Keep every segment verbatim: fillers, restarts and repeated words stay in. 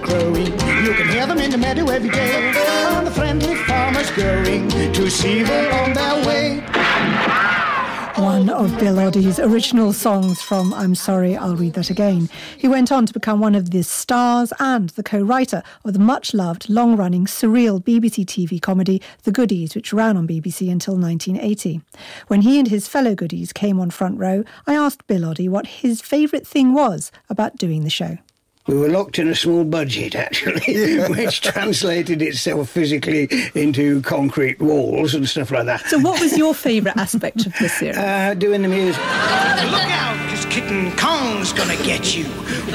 crowing. You can hear them in the meadow every day, and the friendly farmers going to see them on their way. One of Bill Oddie's original songs from I'm Sorry, I'll Read That Again. He went on to become one of the stars and the co-writer of the much-loved, long-running, surreal B B C T V comedy The Goodies, which ran on B B C until nineteen eighty. When he and his fellow Goodies came on Front Row, I asked Bill Oddie what his favourite thing was about doing the show. We were locked in a small budget, actually, which translated itself physically into concrete walls and stuff like that. So what was your favourite aspect of the series? Uh, doing the music. Look out, because Kitten Kong's gonna get you.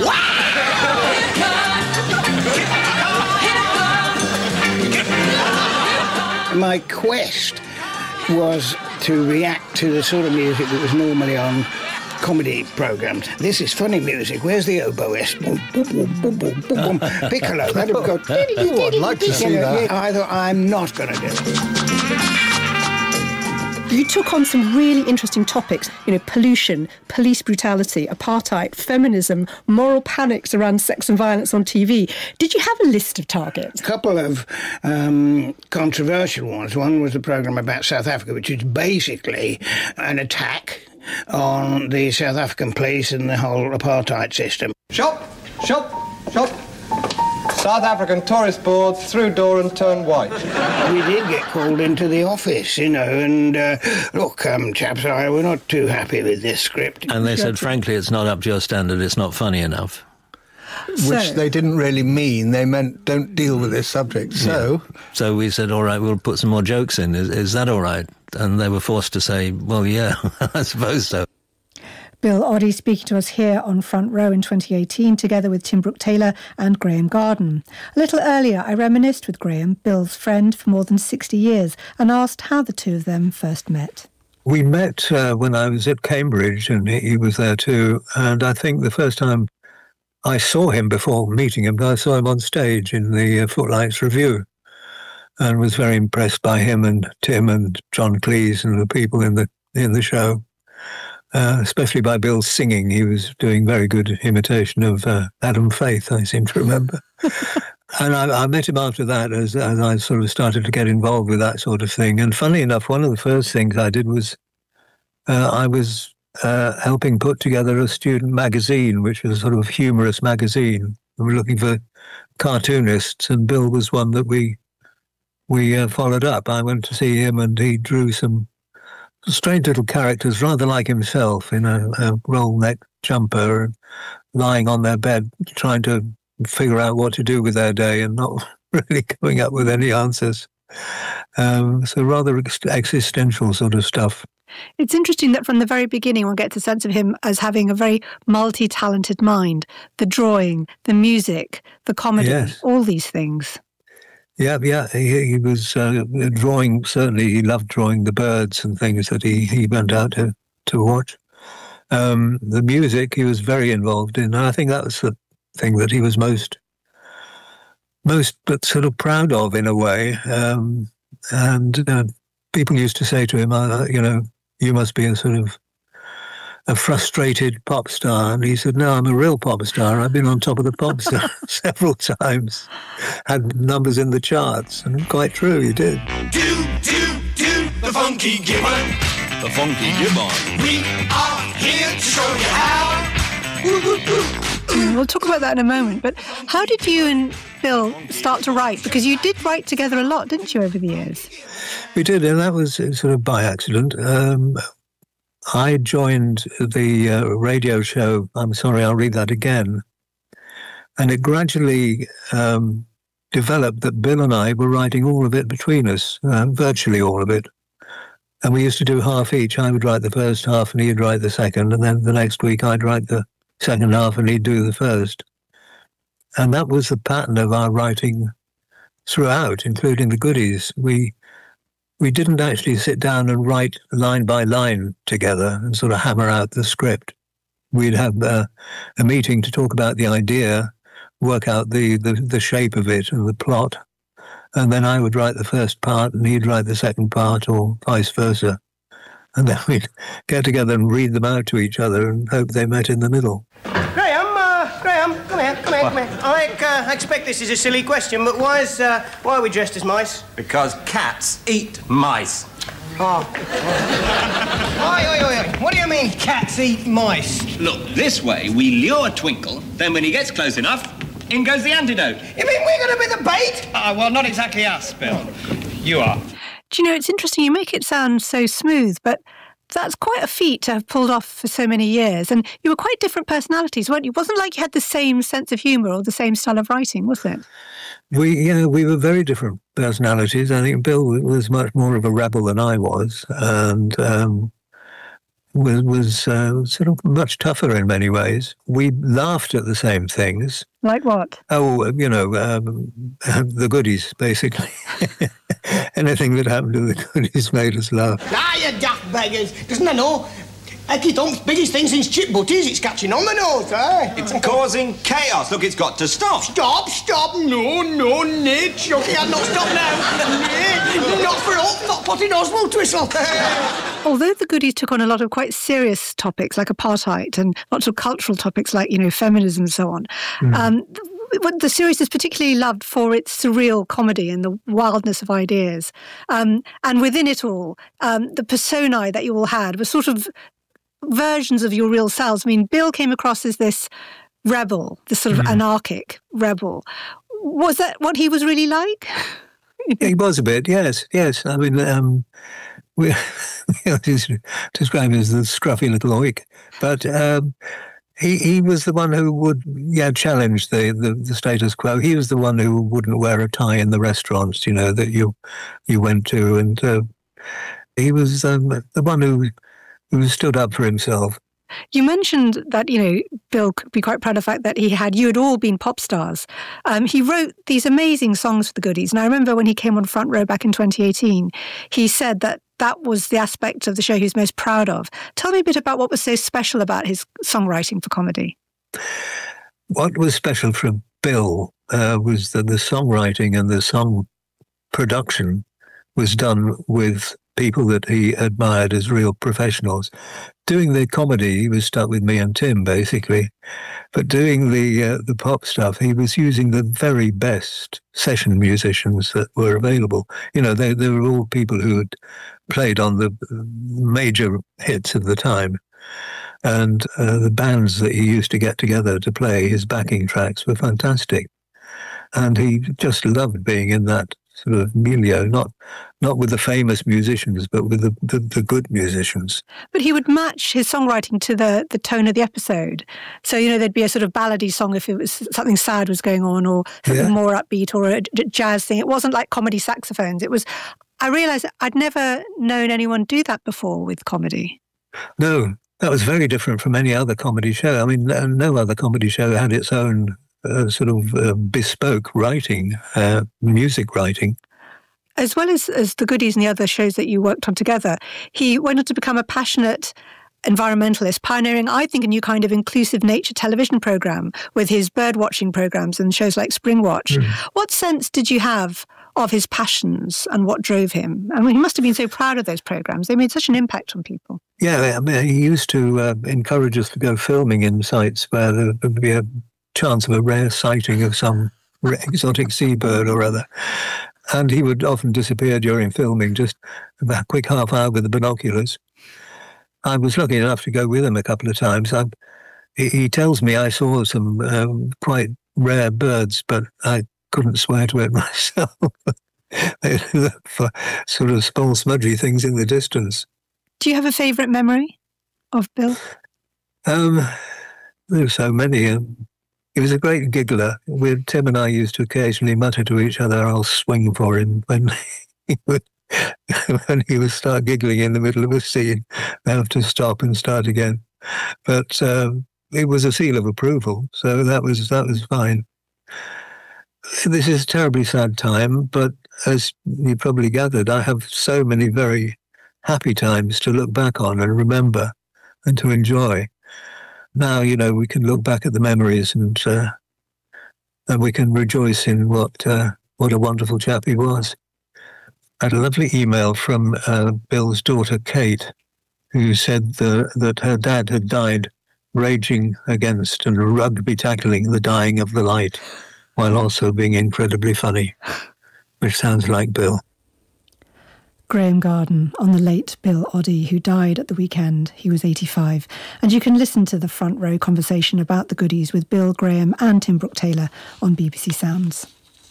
My quest was to react to the sort of music that was normally on comedy programmes. This is funny music. Where's the oboist? Boom, boom, boom, boom, boom, boom, boom. Piccolo. That would go. Oh, I'd like to see that. I thought, I'm not going to do it. You took on some really interesting topics, you know, pollution, police brutality, apartheid, feminism, moral panics around sex and violence on T V. Did you have a list of targets? A couple of um, controversial ones. One was a programme about South Africa, which is basically an attack on the South African police and the whole apartheid system. Shop, shop, shop. South African tourist board, through door and turn white. We did get called into the office, you know, and uh, look, um, chaps, I, we're not too happy with this script. And they said, frankly, it's not up to your standard, it's not funny enough. So, which they didn't really mean. They meant don't deal with this subject. So, yeah. So we said, all right, we'll put some more jokes in. Is, is that all right? And they were forced to say, well, yeah, I suppose so. Bill Oddie speaking to us here on Front Row in twenty eighteen, together with Tim Brooke-Taylor and Graham Garden. A little earlier, I reminisced with Graham, Bill's friend for more than sixty years, and asked how the two of them first met. We met uh, when I was at Cambridge, and he was there too. And I think the first time I saw him before meeting him, I saw him on stage in the uh, Footlights Review, and was very impressed by him and Tim and John Cleese and the people in the in the show. Uh, especially by Bill's singing. He was doing very good imitation of uh, Adam Faith, I seem to remember. And I, I met him after that as, as I sort of started to get involved with that sort of thing. And funnily enough, one of the first things I did was uh, I was uh, helping put together a student magazine, which was a sort of humorous magazine. We were looking for cartoonists, and Bill was one that we, we uh, followed up. I went to see him, and he drew some strange little characters, rather like himself, in a, a roll-neck jumper, and lying on their bed, trying to figure out what to do with their day and not really coming up with any answers. Um, so rather ex- existential sort of stuff. It's interesting that from the very beginning one gets a sense of him as having a very multi-talented mind. The drawing, the music, the comedy, yes. All these things. Yeah, yeah, he, he was uh, drawing, certainly he loved drawing the birds and things that he, he went out to, to watch. Um, the music he was very involved in, and I think that was the thing that he was most, most but sort of proud of in a way. Um, and uh, people used to say to him, uh, you know, you must be a sort of a frustrated pop star. And he said, no, I'm a real pop star. I've been on top of the pop star several times, had numbers in the charts, and quite true, he did. Do, do, do the funky gibbon. The funky gibbon. We are here to show you how. Ooh, ooh, ooh. We'll talk about that in a moment, but how did you and Bill start to write? Because you did write together a lot, didn't you, over the years? We did, and that was sort of by accident. Um, I joined the uh, radio show, I'm Sorry, I'll Read That Again, and it gradually um, developed that Bill and I were writing all of it between us, uh, virtually all of it. And we used to do half each. I would write the first half and he'd write the second, and then the next week I'd write the second half and he'd do the first. And that was the pattern of our writing throughout, including the Goodies. We we didn't actually sit down and write line by line together and sort of hammer out the script. We'd have uh, a meeting to talk about the idea, work out the, the, the shape of it and the plot, and then I would write the first part and he'd write the second part, or vice versa. And then we'd get together and read them out to each other and hope they met in the middle. Graham, uh, Graham, come here. come here, come here. I uh, expect this is a silly question, but why is uh, why are we dressed as mice? Because cats eat mice. Oh. Oi, oi, oi. What do you mean cats eat mice? Look, this way we lure Twinkle, then when he gets close enough, in goes the antidote. You mean we're going to be the bait? Ah, uh, well, not exactly us, Bill. You are. Do you know, it's interesting, you make it sound so smooth, but that's quite a feat to have pulled off for so many years. And you were quite different personalities, weren't you? It wasn't like you had the same sense of humour or the same style of writing, was it? We, yeah, we were very different personalities. I think Bill was much more of a rebel than I was, and um, was was uh, sort of much tougher in many ways. We laughed at the same things. Like what? Oh, you know, um, the goodies, basically. Anything that happened to the goodies made us laugh. Ah, you daft beggars. Doesn't I know? Ecky Dump's biggest thing since chip butties, it's catching on the nose, eh? It's causing chaos. Look, it's got to stop. Stop, stop. No, no, Ned. Chucky, I'll not stop now. Ned, not for up, not potting Oswald Twistle. Although the goodies took on a lot of quite serious topics like apartheid and lots of cultural topics like, you know, feminism and so on, mm. um, the series is particularly loved for its surreal comedy and the wildness of ideas. Um, and within it all, um, the personae that you all had were sort of versions of your real selves. I mean, Bill came across as this rebel, this sort of mm. anarchic rebel. Was that what he was really like? He was a bit, yes, yes. I mean, um, we describe him as the scruffy little oik, but um, he he was the one who would, yeah, challenge the, the, the status quo. He was the one who wouldn't wear a tie in the restaurants, you know, that you you went to, and uh, he was um, the one who who stood up for himself. You mentioned that, you know, Bill could be quite proud of the fact that he had, you had all been pop stars. Um, he wrote these amazing songs for the goodies. And I remember when he came on Front Row back in twenty eighteen, he said that that was the aspect of the show he was most proud of. Tell me a bit about what was so special about his songwriting for comedy. What was special for Bill uh, was that the songwriting and the song production was done with people that he admired as real professionals. Doing the comedy, he was stuck with me and Tim, basically. But doing the uh, the pop stuff, he was using the very best session musicians that were available. You know, they, they were all people who had played on the major hits of the time. And uh, the bands that he used to get together to play his backing tracks were fantastic. And he just loved being in that sort of milieu, not not with the famous musicians, but with the, the, the good musicians. But he would match his songwriting to the, the tone of the episode. So, you know, there'd be a sort of ballady song if it was something sad was going on, or something yeah. more upbeat, or a jazz thing. It wasn't like comedy saxophones. It was, I realised I'd never known anyone do that before with comedy. No, that was very different from any other comedy show. I mean, no other comedy show had its own Uh, sort of uh, bespoke writing, uh, music writing. As well as, as the goodies and the other shows that you worked on together, he went on to become a passionate environmentalist, pioneering, I think, a new kind of inclusive nature television program with his bird watching programs and shows like Springwatch. Mm. What sense did you have of his passions and what drove him? I mean, he must have been so proud of those programs. They made such an impact on people. Yeah, I mean, he used to uh, encourage us to go filming in sites where there would be a chance of a rare sighting of some exotic seabird or other. And he would often disappear during filming, just a quick half hour with the binoculars. I was lucky enough to go with him a couple of times. I, he, he tells me I saw some um, quite rare birds, but I couldn't swear to it myself. They for sort of small, smudgy things in the distance. Do you have a favourite memory of Bill? Um, there's so many. Um, He was a great giggler. We, Tim and I used to occasionally mutter to each other, "I'll swing for him," when he would, when he would start giggling in the middle of a scene. They have to stop and start again. But um, it was a seal of approval, so that was that was fine. This is a terribly sad time, but as you probably gathered, I have so many very happy times to look back on and remember and to enjoy. Now, you know, we can look back at the memories and uh, and we can rejoice in what uh, what a wonderful chap he was. I had a lovely email from uh, Bill's daughter, Kate, who said the, that her dad had died raging against and rugby tackling the dying of the light, while also being incredibly funny, which sounds like Bill. Graham Garden on the late Bill Oddie, who died at the weekend. He was eighty-five. And you can listen to the front row conversation about the goodies with Bill, Graham and Tim Brooke-Taylor on B B C Sounds.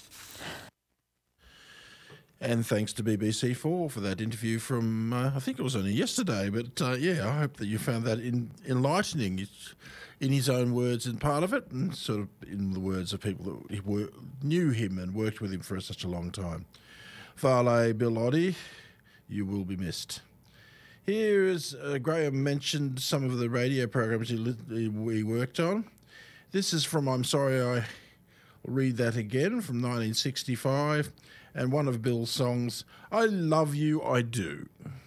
And thanks to B B C four for that interview from, uh, I think it was only yesterday, but uh, yeah, I hope that you found that in, enlightening. It's in his own words and part of it, and sort of in the words of people that were, knew him and worked with him for such a long time. Farley, Bill Oddie, you will be missed. Here is, uh, Graham mentioned some of the radio programs he, li- he worked on. This is from, I'm sorry I read that again, from nineteen sixty-five, and one of Bill's songs, I Love You, I Do.